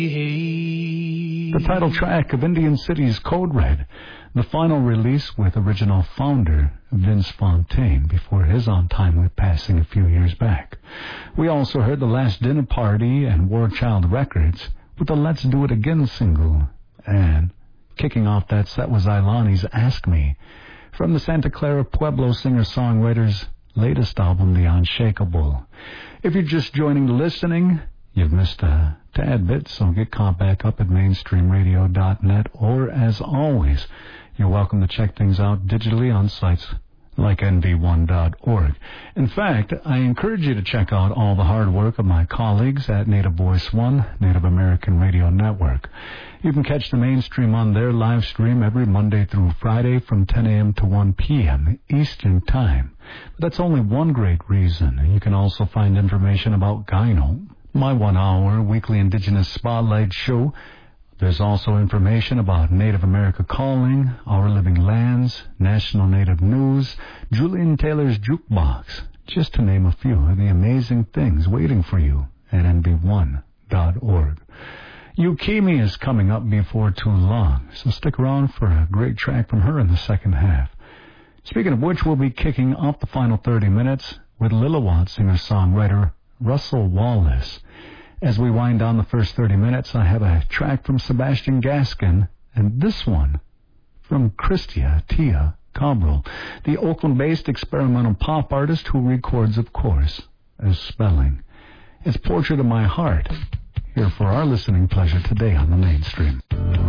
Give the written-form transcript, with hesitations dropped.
The title track of Indian City's Code Red, the final release with original founder Vince Fontaine before his untimely passing a few years back. We also heard The Last Dinner Party and War Child Records with the Let's Do It Again single. And kicking off that set was Ilani's Ask Me from the Santa Clara Pueblo singer-songwriter's latest album, The Unshakable. If you're just joining listening, you've missed a tad bit, so get caught back up at mainstreamradio.net, or as always, you're welcome to check things out digitally on sites like nv1.org. In fact, I encourage you to check out all the hard work of my colleagues at Native Voice One, Native American Radio Network. You can catch the Mainstream on their live stream every Monday through Friday from 10 a.m. to 1 p.m. Eastern Time. But that's only one great reason. You can also find information about Gyno, my 1-hour weekly Indigenous Spotlight show. There's also information about Native America Calling, Our Living Lands, National Native News, Julian Taylor's Jukebox, just to name a few of the amazing things waiting for you at nv1.org. Yukimi is coming up before too long, so stick around for a great track from her in the second half. Speaking of which, we'll be kicking off the final 30 minutes with Lillooet singer-songwriter Russell Wallace. As we wind down the first 30 minutes, I have a track from Sebastian Gaskin, and this one from Christia Tia Cabral, the Oakland-based experimental pop artist who records, of course, as Spelling. It's Portrait of My Heart, here for our listening pleasure today on the Mainstream.